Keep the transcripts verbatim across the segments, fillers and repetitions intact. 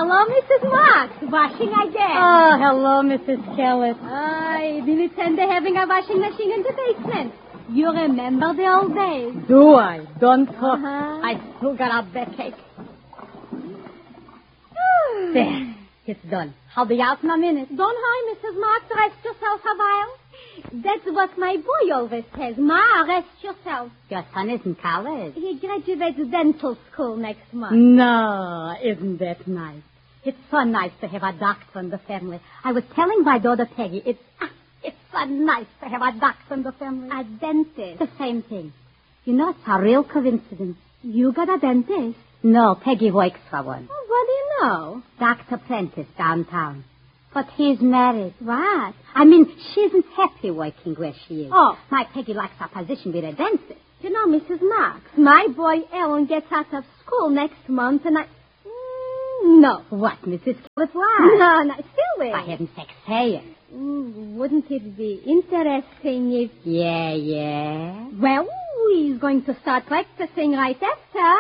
hello, Missus Marks. Washing again. Oh, hello, Missus Kellett. I didn't intend to having a washing machine in the basement. You remember the old days? Do I? Don't talk. Uh-huh. I still got a backache. There. It's done. I'll be out in a minute. Don't hurry, Missus Marks. Rest yourself a while. That's what my boy always says. Ma, rest yourself. Your son is in college. He graduates dental school next month. No, isn't that nice? It's so nice to have a doctor in the family. I was telling my daughter Peggy, it's ah, it's so nice to have a doctor in the family. A dentist. The same thing. You know, it's a real coincidence. You got a dentist? No, Peggy works for one. Oh, what do you know? Doctor Prentice downtown. But he's married. What? I mean, she isn't happy working where she is. Oh. My Peggy likes a position with a dentist. You know, Missus Marks, my boy Ellen gets out of school next month, and I... Mm, no. What, Missus Kellett, why? No, no, silly. For heaven's sake, say it. Mm, wouldn't it be interesting if... Yeah, yeah. Well, he's going to start practicing right after.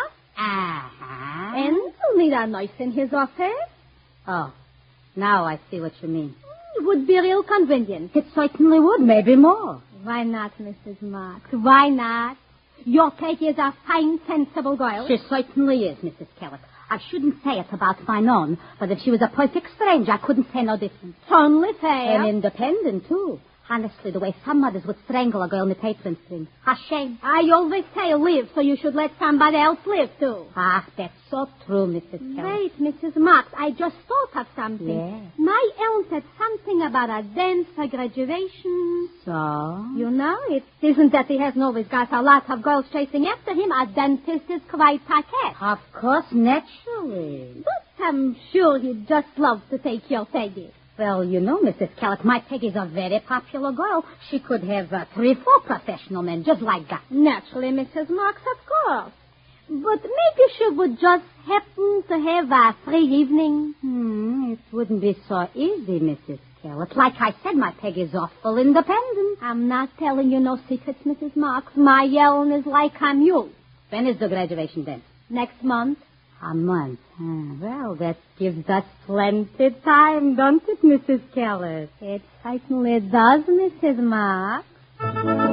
Uh-huh. And we'll need a nurse in his office. Oh, now I see what you mean. It would be real convenient. It certainly would, maybe more. Why not, Missus Marks? Why not? Your Peggy is a fine, sensible girl. She certainly is, Missus Kellett. I shouldn't say it about my own, but if she was a perfect stranger, I couldn't say no difference. Only fair. And independent, too. Honestly, the way some mothers would strangle a girl in the apron strings. A shame. I always say live, so you should let somebody else live, too. Ah, that's so true, Missus Kellett. Wait, Missus Marks, I just thought of something. Yeah. My Ellen said something about a dance for graduation. So? You know, it isn't that he hasn't always got a lot of girls chasing after him. A dentist is quite paquette. Of course, naturally. But I'm sure he'd just love to take your Peggy. Well, you know, Missus Kellett, my Peggy's a very popular girl. She could have uh, three, four professional men just like that. Naturally, Missus Marks, of course. But maybe she would just happen to have a free evening. Hmm, it wouldn't be so easy, Missus Kellett. Like I said, my Peggy's awful independent. I'm not telling you no secrets, Missus Marks. My Ellen is like a mule. When is the graduation then? Next month. A month. Ah, well, that gives us plenty time, don't it, Missus Kellett? It certainly does, Missus Marks.